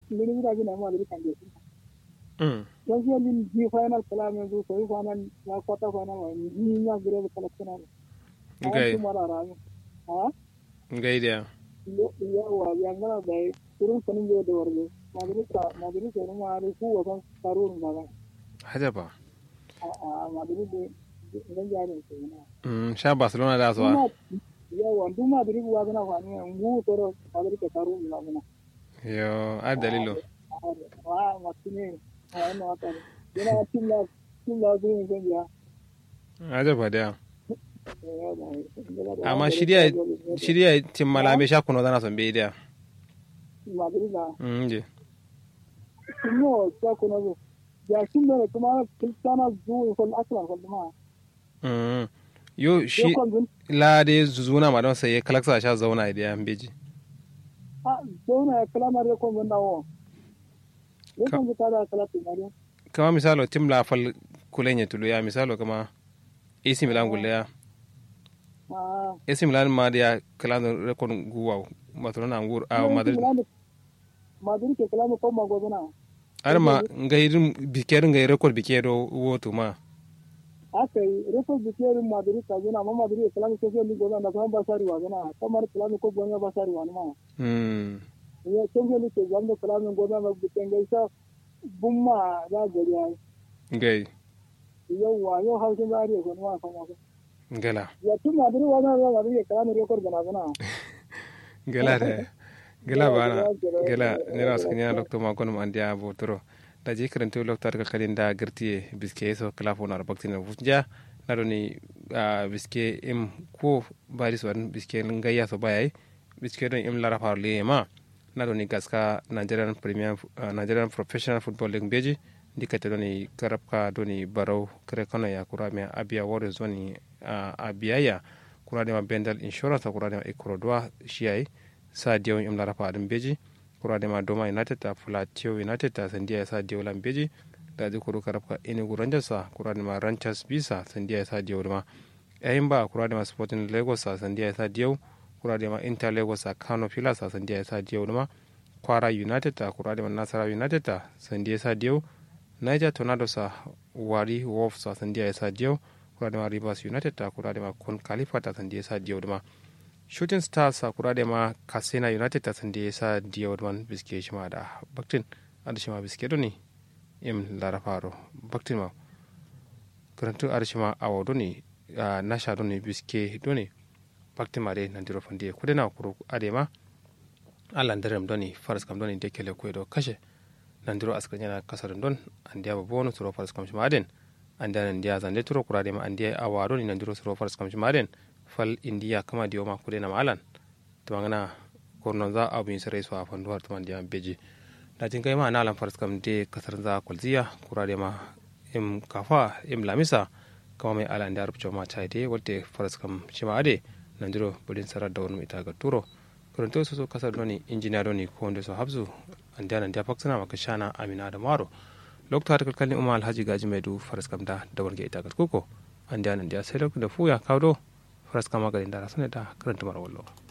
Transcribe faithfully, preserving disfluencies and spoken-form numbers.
mini da gina ma da kan je mm yanzu yanzu ji final kala ne zo sai final ya kwata final wani ni ya gure da kala kana ngai ai mara ra ha ngai dia yawa yangana da kurun sanin da warge madrika madrika ne ma ri ku wa karun ba haja ba a madrika ne ya ne ne mm sha barcelona da so yawa duk madrika wa gana fa ne ngu toro madrika karun ba gana yo a dalilo wa matine a no ata ina timla timla zuwa ganja haja ba da amma shirya shirya tim malame sha kuno dana son be dia madrika mm je no ta kuno ya shin ne kuma kiltana zuwa kon aslan kon ma mm yo shi la de zuzuna ma don sai kalaksa sha zauna da yan beji a zauna kalama da kon banda wo yakan ji tada kala tinare kama misalo tim la fal kulenye tulu ya misalo kama A C Milan gulle ya ah A C Milan ma dia kala rekord guwa matrona ngur a Madrid Madrid ke kala ko ma gobana arma ngairin bikerin ngai rekord bikero woto ma akai record bikerin Madrid ka gina ma Madrid kala ko ko ni gobana ko basari wa gana kamar kala ko gonya basari wa ma mm ya kenje ni ke jamdo kala ko gobana bikenga isa bumma da gari ai ngai yawa yau hausin zari ko ma kuma ngala ya tun Madrid wa na Madrid kala ne record gana gana ngala de gela bana gela nera skanya doctor ma kono andia botoro da je karanto doctor ka kadin da girtiye biske so kala fona baktina vunja na doni biske im ko baris wan biske ngaya so bayai biske don im lara parle ma na doni gaska Nigerian Premier Nigerian Professional Football League beji dikata doni karabka doni baraw kare kono ya kurame abia wore zoni abia ya kurade ma bendal insurance kurade ma ikrodwa shiyai sa diyo im lara faɗin beji kura da ma doma united ta platio united ta sandiya sa diyo lan beji da ji kuru karafka inugu rangers sa kura da ma ranchers bisa sandiya sa diyo ma yayin ba kura da ma sporting lagos sa sandiya sa diyo kura da ma inter lagos sa kano pilas sa sandiya sa diyo ma kwara united ta kura da ma nasara united ta sandiya sa diyo niger tornado sa wari wolf sa sandiya sa diyo kura da ma rivers united ta kura da ma kun khalifa ta sandiya sa diyo ma shooting stars a kura da ma kasina united ta sande ya sa diyawadman biske shi ma da baktin adashi ma biske doni im larafaro baktin ma karantu adashi ma awa doni na sha doni biske doni baktin ma dai nan diro fande kude na kuru ade ma alan darem doni faras kam doni de kele kwedo kashe nan diro askan yana kasar don an diya babonu turo faras kam shi ma aden an diya nan diya zande turo kura da ma an diya awa doni nan diro turo faras kam shi ma aden fal indiya kama diyo ma kude na malan tumangana kornon za abu yin sarai su a fanduwar tuman diya beji da jin kai ma na alan faras kam de kasar za kulziya kura de ma im kafa im lamisa kama mai alan da rubuce ma chai de wadda faras kam shi ma ade nan jiro budin sarar da wani ita ga turo kuranto su so kasar doni injiniya doni ko wanda su habzu an diya nan diya faksana maka shana amina da maro lokta ta kalkalin umar alhaji gaji mai du faras kam da da wani ita ga kuko an diya nan diya sai da fuya kawo faras kama garin da rasane da karanta marwallo